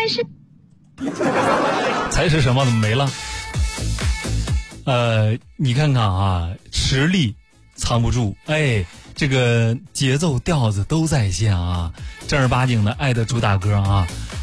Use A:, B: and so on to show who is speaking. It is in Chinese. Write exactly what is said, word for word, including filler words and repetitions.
A: 是
B: 才是什么？怎么没了？呃，你看看啊，实力藏不住，哎，这个节奏调子都在线啊，正儿八经的爱的主打歌啊。